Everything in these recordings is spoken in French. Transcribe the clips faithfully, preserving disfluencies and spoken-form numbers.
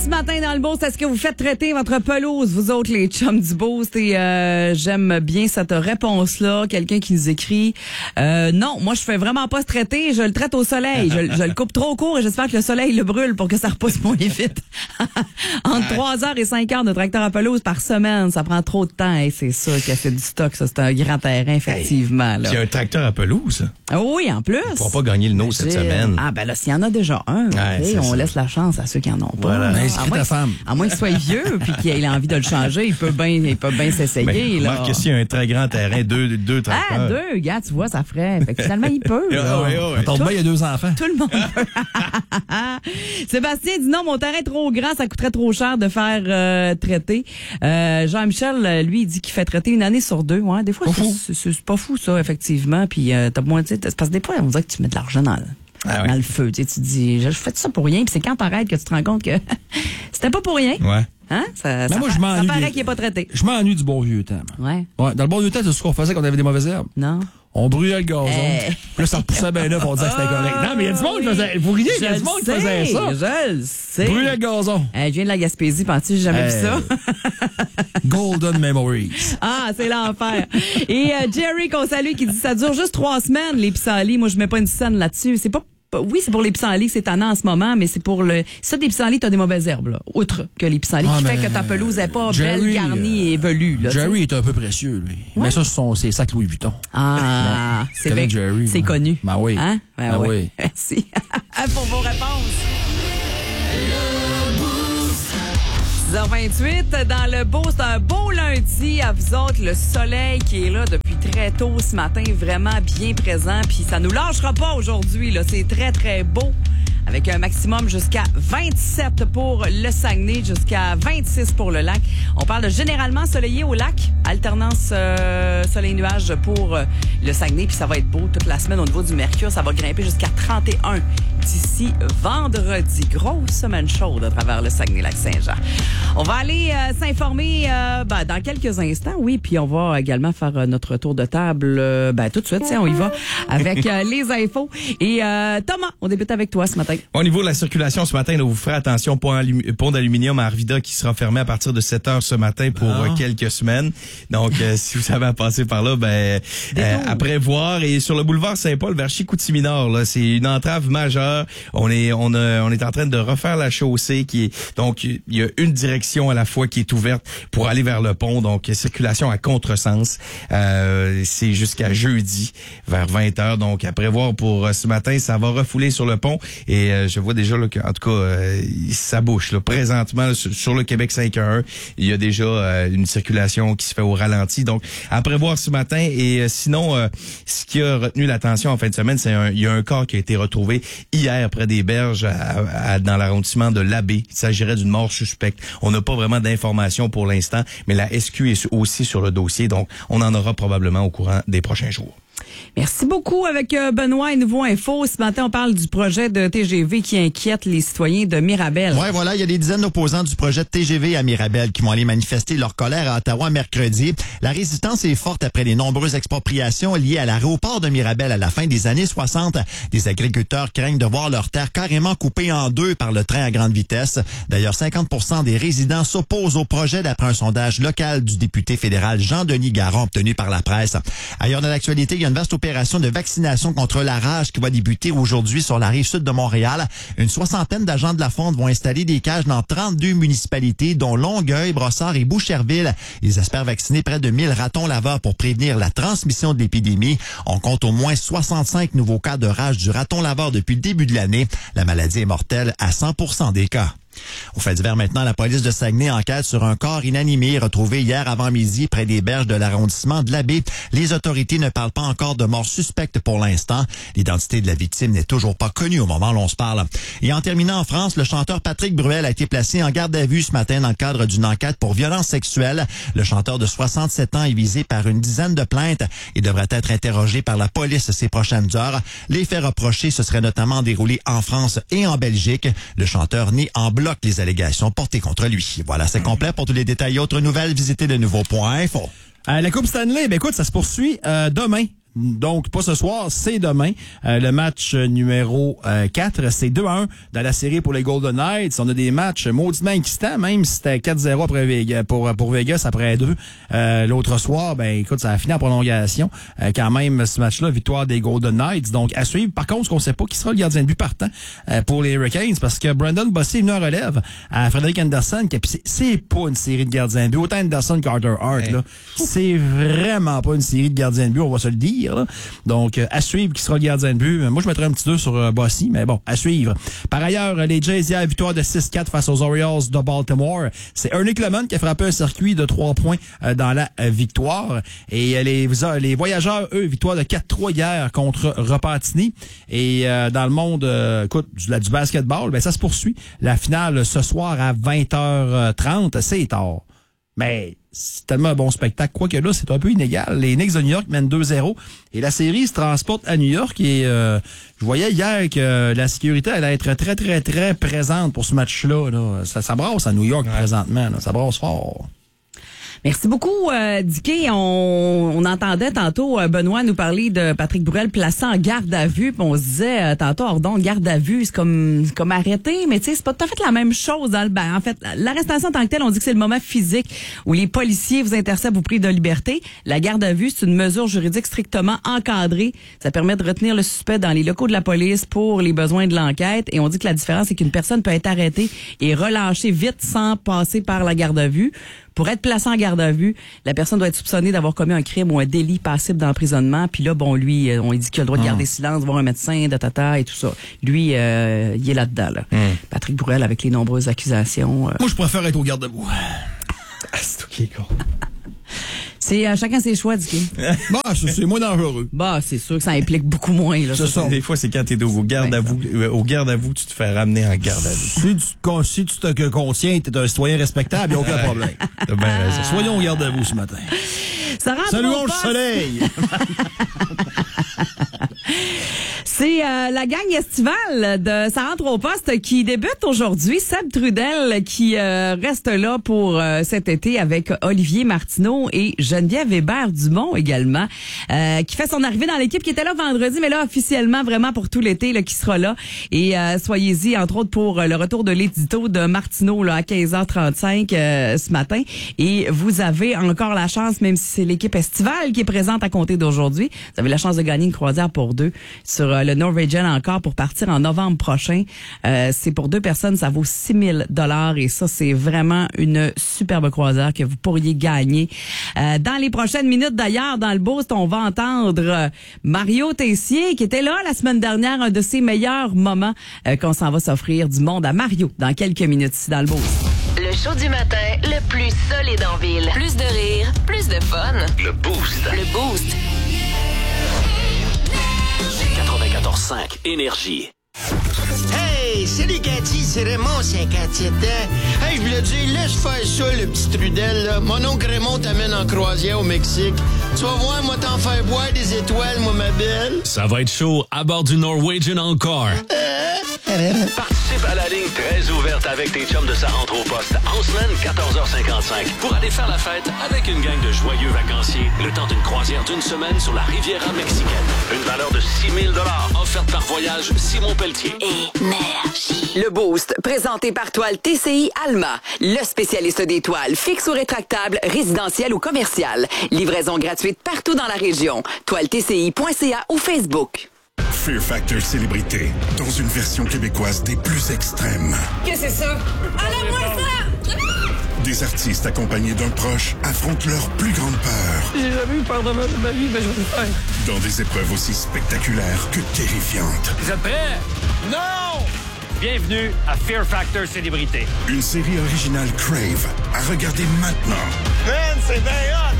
Ce matin dans le Boost, est-ce que vous faites traiter votre pelouse, vous autres les chums du Boost? Et euh, j'aime bien cette réponse-là. Quelqu'un qui nous écrit euh, non, moi je fais vraiment pas se traiter, je le traite au soleil. Je, je le coupe trop court et j'espère que le soleil le brûle pour que ça repousse moins vite. Entre trois heures et cinq heures de tracteur à pelouse par semaine, ça prend trop de temps. Hey, c'est sûr qu'il y a fait du stock, ça c'est un grand terrain, effectivement. Là. Il y a un tracteur à pelouse. Oui, en plus. On ne pourra pas gagner le nôtre cette semaine. Ah ben là, s'il y en a déjà un, ouais, okay, on ça. laisse la chance à ceux qui en ont pas. Voilà. À moins, ta femme. à moins qu'il soit vieux puis qu'il ait envie de le changer, il peut bien il peut bien s'essayer. Ben, là. Remarque que s'il y a un très grand terrain, deux, deux tracteurs. Ah, deux, gars, tu vois, ça ferait. Fait que finalement, il peut. Ah, oui, oui, oui. Ton bain, il y a deux enfants. Tout le monde peut. Sébastien dit non, mon terrain est trop grand, ça coûterait trop cher de faire euh, traiter. Euh, Jean-Michel, lui, il dit qu'il fait traiter une année sur deux. Ouais, des fois, c'est, c'est, c'est pas fou, ça, effectivement. Puis euh, t'as moins, tu sais, parce que des fois, on dirait que tu mets de l'argent dans le, ah, dans oui. le feu. Tu sais, tu dis, je fais ça pour rien. Puis c'est quand t'arrêtes que tu te rends compte que c'était pas pour rien. Ouais. Hein? Ça, ça, moi, je ça m'ennuie paraît des- qu'il est pas traité. Je m'ennuie du bon vieux temps. Ouais. Ouais, dans le bon vieux temps, c'est ce qu'on faisait quand on avait des mauvaises herbes. Non. On brûlait le gazon. Hey. Puis là, ça repoussait bien neuf, on disait que c'était correct. Non, mais il y a du monde qui faisait. Vous riez, il y a du monde qui faisait ça. Je le sais. Brûler le gazon. Hey, je viens de la Gaspésie, penses-tu, j'ai jamais Hey. vu ça. Golden Memories. Ah, c'est l'enfer. Et euh, Jerry, qu'on salue, qui dit ça dure juste trois semaines, les pissenlits. Moi, je mets pas une scène là-dessus. C'est pas Oui, c'est pour les pissenlits que c'est tannant en ce moment, mais c'est pour le... Ça, des pissenlits, t'as des mauvaises herbes, là. Outre que les pissenlits, Ah, qui mais fait que ta pelouse est pas Jerry, belle, garnie et velue, là. Jerry est un peu précieux, lui. Ouais. Mais ça, ce sont ses sacs Louis Vuitton. Ah, c'est connais vrai. Jerry, C'est moi. connu. Ben oui. Hein? Ben, Ben oui. oui. Merci. Pour vos réponses. six heures vingt-huit, dans le beau, c'est un beau lundi à vous autres. Le soleil qui est là depuis très tôt ce matin, vraiment bien présent. Puis ça nous lâchera pas aujourd'hui, là. C'est très, très beau. Avec un maximum jusqu'à vingt-sept pour le Saguenay, jusqu'à vingt-six pour le lac. On parle de généralement soleillé au lac, alternance euh, soleil-nuage pour euh, le Saguenay, puis ça va être beau toute la semaine au niveau du mercure. Ça va grimper jusqu'à trente et un d'ici vendredi. Grosse semaine chaude à travers le Saguenay-Lac-Saint-Jean. On va aller euh, s'informer euh, ben, dans quelques instants, oui, puis on va également faire euh, notre tour de table euh, ben, tout de suite. Tiens, on y va avec euh, les infos. Et euh, Thomas, on débute avec toi ce matin. Au niveau de la circulation ce matin, là, vous ferez attention, pont, alum- pont d'aluminium à Arvida qui sera fermé à partir de sept heures ce matin pour Ah. euh, quelques semaines. Donc, euh, si vous savez à passer par là, ben euh, à prévoir. Et sur le boulevard Saint-Paul vers Chicoutimi-Nord, là, c'est une entrave majeure. On est on a, on est en train de refaire la chaussée qui est donc il y a une direction à la fois qui est ouverte pour aller vers le pont. Donc circulation à contresens. Euh, c'est jusqu'à jeudi vers vingt heures. Donc à prévoir pour euh, ce matin, ça va refouler sur le pont. Et Et euh, je vois déjà là, que, en tout cas, euh, ça bouge. Là. Présentement, là, sur, sur le Québec cinq un un, il y a déjà euh, une circulation qui se fait au ralenti. Donc, à prévoir ce matin. Et euh, sinon, euh, ce qui a retenu l'attention en fin de semaine, c'est un, il y a un corps qui a été retrouvé hier près des berges à, à, dans l'arrondissement de l'Abbé. Il s'agirait d'une mort suspecte. On n'a pas vraiment d'informations pour l'instant, mais la S Q est aussi sur le dossier. Donc, on en aura probablement au courant des prochains jours. Merci beaucoup avec euh, Benoît et Nouveau Info. Ce matin, on parle du projet de T G V qui inquiète les citoyens de Mirabel. Ouais, voilà, il y a des dizaines d'opposants du projet de T G V à Mirabel qui vont aller manifester leur colère à Ottawa mercredi. La résistance est forte après les nombreuses expropriations liées à l'aéroport de Mirabel à la fin des années soixante. Des agriculteurs craignent de voir leurs terres carrément coupées en deux par le train à grande vitesse. D'ailleurs, cinquante pour cent des résidents s'opposent au projet d'après un sondage local du député fédéral Jean-Denis Garon obtenu par la presse. Ailleurs dans l'actualité, il y a une vaste opération de vaccination contre la rage qui va débuter aujourd'hui sur la rive sud de Montréal. Une soixantaine d'agents de la Fonde vont installer des cages dans trente-deux municipalités, dont Longueuil, Brossard et Boucherville. Ils espèrent vacciner près de mille ratons laveurs pour prévenir la transmission de l'épidémie. On compte au moins soixante-cinq nouveaux cas de rage du raton laveur depuis le début de l'année. La maladie est mortelle à cent pour cent des cas. Au fait divers maintenant, la police de Saguenay enquête sur un corps inanimé retrouvé hier avant-midi près des berges de l'arrondissement de l'Abbé. Les autorités ne parlent pas encore de mort suspecte pour l'instant. L'identité de la victime n'est toujours pas connue au moment où l'on se parle. Et en terminant en France, le chanteur Patrick Bruel a été placé en garde à vue ce matin dans le cadre d'une enquête pour violence sexuelle. Le chanteur de soixante-sept ans est visé par une dizaine de plaintes et devrait être interrogé par la police ces prochaines heures. Les faits reprochés se seraient notamment déroulés en France et en Belgique. Le chanteur nie en bloc les allégations portées contre lui. Voilà, c'est complet. Pour tous les détails et autres nouvelles, visitez le nouveau point info. Euh, la Coupe Stanley, ben écoute, ça se poursuit euh, demain. Donc, pas ce soir, c'est demain. Euh, le match numéro euh, quatre, c'est deux à un dans la série pour les Golden Knights. On a des matchs mauditement inquiétants, même si c'était quatre zéro après Vegas, pour, pour Vegas après deux. Euh, l'autre soir, ben écoute, ça a fini en prolongation. Euh, quand même, ce match-là, victoire des Golden Knights. Donc, à suivre. Par contre, ce qu'on sait pas, qui sera le gardien de but partant euh, pour les Hurricanes, parce que Brandon Bossy est venu en relève à Frédéric Anderson, qui c'est, c'est pas une série de gardiens de but. Autant Anderson Carter Hart, là. C'est vraiment pas une série de gardiens de but, on va se le dire. Là. Donc, euh, à suivre qui sera le gardien de but. Moi, je mettrais un petit deux sur euh, Bossy, mais bon, à suivre. Par ailleurs, les Jays hier, victoire de six quatre face aux Orioles de Baltimore. C'est Ernie Clement qui a frappé un circuit de trois points euh, dans la euh, victoire. Et euh, les, les Voyageurs, eux, victoire de quatre trois hier contre Repentigny. Et euh, dans le monde, euh, écoute, du, du basketball, ben ça se poursuit. La finale ce soir à vingt heures trente, c'est tard. Mais c'est tellement un bon spectacle. Quoique là, c'est un peu inégal. Les Knicks de New York mènent deux zéro et la série se transporte à New York. Et euh, je voyais hier que la sécurité allait être très, très, très présente pour ce match-là. Là. Ça, ça brasse à New York ouais. présentement. Là. Ça brasse fort. Merci beaucoup, euh, Dicky. On, on entendait tantôt euh, Benoît nous parler de Patrick Bruel placé en garde à vue. Puis on se disait euh, tantôt, ordon, garde à vue, c'est comme c'est comme arrêté. Mais tu sais, c'est pas tout à fait la même chose. Dans le, ben, en fait, l'arrestation en tant que telle, on dit que c'est le moment physique où les policiers vous interceptent, vous privent de liberté. La garde à vue, c'est une mesure juridique strictement encadrée. Ça permet de retenir le suspect dans les locaux de la police pour les besoins de l'enquête. Et on dit que la différence, c'est qu'une personne peut être arrêtée et relâchée vite sans passer par la garde à vue. Pour être placé en garde à vue, la personne doit être soupçonnée d'avoir commis un crime ou un délit passible d'emprisonnement. Puis là, bon, lui, on lui dit qu'il a le droit de garder ah. silence, voir un médecin, de tata et tout ça. Lui, euh, il est là-dedans. Là. Mm. Patrick Bruel, avec les nombreuses accusations. Euh... Moi, je préfère être au garde à vue. Ah, c'est ok, con. C'est euh, chacun ses choix, Dicky. Bah, c'est moins dangereux. Bah, c'est sûr que ça implique beaucoup moins. Là, ça, ça. Des fois, c'est quand t'es au garde à vous, euh, au garde à vous, tu te fais ramener en garde à vue. Si tu, si tu te contiens, t'es un citoyen respectable, y a aucun problème. T'as bien raison. Soyons au garde à vous ce matin. Ça rentre Saluons le soleil. C'est euh, la gang estivale de Ça rentre au poste qui débute aujourd'hui. Seb Trudel qui euh, reste là pour euh, cet été avec Olivier Martineau et Geneviève Hébert-Dumont également, euh, qui fait son arrivée dans l'équipe, qui était là vendredi, mais là officiellement vraiment pour tout l'été, là, qui sera là. Et euh, soyez-y, entre autres, pour le retour de l'édito de Martineau là, à quinze heures trente-cinq euh, ce matin. Et vous avez encore la chance, même si c'est l'équipe estivale qui est présente à compter d'aujourd'hui, vous avez la chance de gagner une croisière pour deux sur euh, le Norwegian encore pour partir en novembre prochain. Euh, c'est pour deux personnes, ça vaut six mille dollars et ça, c'est vraiment une superbe croisière que vous pourriez gagner. Euh, dans les prochaines minutes, d'ailleurs, dans le boost, on va entendre euh, Mario Tessier qui était là la semaine dernière, un de ses meilleurs moments euh, qu'on s'en va s'offrir du monde à Mario dans quelques minutes ici dans le boost. Le show du matin, le plus solide en ville. Plus de rire, plus de fun. Le Boost. Le Boost. quatre-vingt-quatorze cinq Énergie. Hey, salut Cathy, c'est Raymond, cinquante-sept ans. Hey, je voulais dire, laisse faire ça, le petit Trudel, là. Mon oncle Raymond t'amène en croisière au Mexique. Tu vas voir, moi, t'en faire boire des étoiles, moi, ma belle. Ça va être chaud à bord du Norwegian Encore. Euh... Participe à la ligne très ouverte avec tes chums de Ça rentre au poste en semaine quatorze heures cinquante-cinq pour aller faire la fête avec une gang de joyeux vacanciers le temps d'une croisière d'une semaine sur la Riviera mexicaine. Une valeur de six mille dollars offerte par Voyage Simon Pelletier. Énergie. Le Boost, présenté par Toile T C I Alma, le spécialiste des toiles fixes ou rétractables, résidentielles ou commerciales. Livraison gratuite partout dans la région. toile T C I point C A ou Facebook. Fear Factor Célébrité, dans une version québécoise des plus extrêmes. Qu'est-ce que c'est ça? Enlève-moi ça! Des artistes accompagnés d'un proche affrontent leur plus grande peur. J'ai jamais eu peur de ma vie, mais je vais le faire. Dans des épreuves aussi spectaculaires que terrifiantes. Vous êtes prêts? Non! Bienvenue à Fear Factor Célébrité. Une série originale Crave à regarder maintenant. Man, c'est bien hot!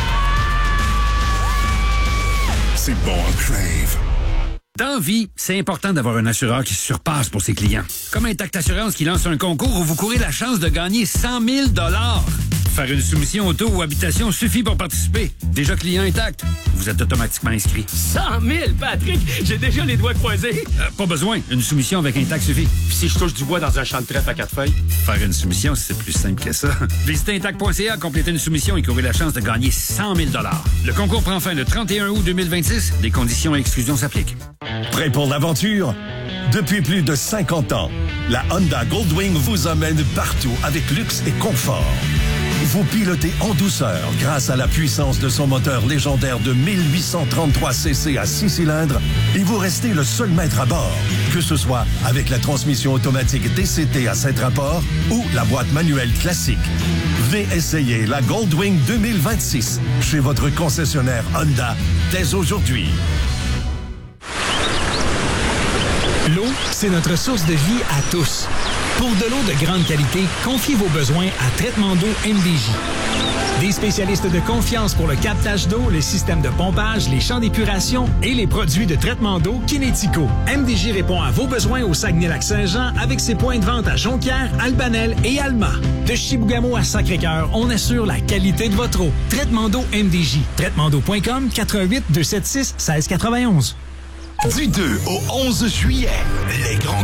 C'est bon en Crave. Dans vie, c'est important d'avoir un assureur qui se surpasse pour ses clients. Comme Intact Assurance qui lance un concours où vous courez la chance de gagner cent mille dollars. Faire une soumission auto ou habitation suffit pour participer. Déjà client intact, vous êtes automatiquement inscrit. cent mille, Patrick! J'ai déjà les doigts croisés. Euh, pas besoin, une soumission avec Intact suffit. Puis si je touche du bois dans un champ de trèfle à quatre feuilles? Faire une soumission, c'est plus simple que ça. Visitez intact point c a, complétez une soumission et courez la chance de gagner cent mille dollars. Le concours prend fin le trente et un août deux mille vingt-six. Des conditions et exclusions s'appliquent. Prêt pour l'aventure? Depuis plus de cinquante ans, la Honda Goldwing vous emmène partout avec luxe et confort. Vous pilotez en douceur grâce à la puissance de son moteur légendaire de mille huit cent trente-trois cc à six cylindres et vous restez le seul maître à bord, que ce soit avec la transmission automatique D C T à sept rapports ou la boîte manuelle classique. Venez essayer la Goldwing deux mille vingt-six chez votre concessionnaire Honda dès aujourd'hui. L'eau, c'est notre source de vie à tous. Pour de l'eau de grande qualité, confiez vos besoins à Traitement d'eau M D J. Des spécialistes de confiance pour le captage d'eau, les systèmes de pompage, les champs d'épuration et les produits de traitement d'eau Kinético. M D J répond à vos besoins au Saguenay-Lac-Saint-Jean avec ses points de vente à Jonquière, Albanel et Alma. De Chibougamau à Sacré-Cœur, on assure la qualité de votre eau. Traitement d'eau M D J. traitement d'eau point com, quatre un huit, deux sept six, un six neuf un un. Du deux au onze juillet, les grands